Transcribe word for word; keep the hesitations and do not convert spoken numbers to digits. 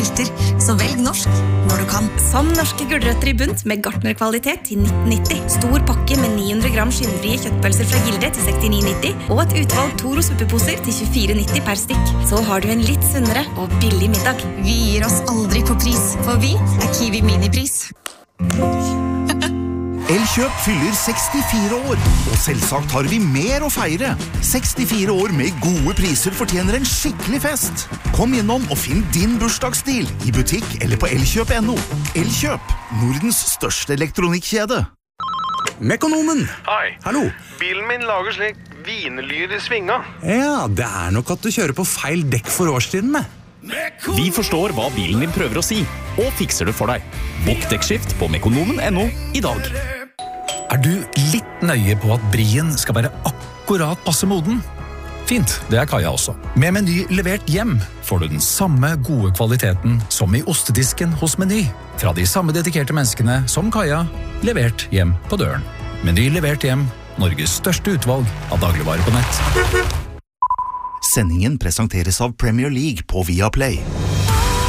helter. Så velg norsk når du kan. Som norske gulrøtter i bunt med gartnerkvalitet til nitten nitti. Stor pakke med ni hundre gram skinnfrie kjøttpølser fra Gilde til sekstini nitti. Og et utvalg Toro suppeposer til tjuefire nitti per stykk. Så har du en litt sunnere og billig middag. Vi gir oss aldri på pris, for vi er Kiwi Minipris. Elkjøp fyller sekstifire år, og selvsagt har vi mer å feire. sekstifire år med gode priser fortjener en skikkelig fest. Kom innom og finn din bursdagsstil i butikk eller på elkjøp punktum no. Elkjøp, Nordens største elektronikkjede. Mekonomen! Hei. Hallo. Bilen min lager slik vinelyd i svinga. Ja, det er nok at du kjører på feil dekk for årstidene. Vi forstår hva bilen din prøver å si, og fikser det for deg. Bokk dekkskift på mekonomen punktum no i dag. Er du litt nøye på at brien skal være akkurat passe moden? Fint, det er Kaja også. Med Meny levert hjem får du den samme gode kvaliteten som i ostedisken hos Meny. Fra de samme dedikerte menneskene som Kaja, levert hjem på døren. Meny levert hjem, Norges største utvalg av dagligvarer på nett. Sendingen presenteres av Premier League på Viaplay.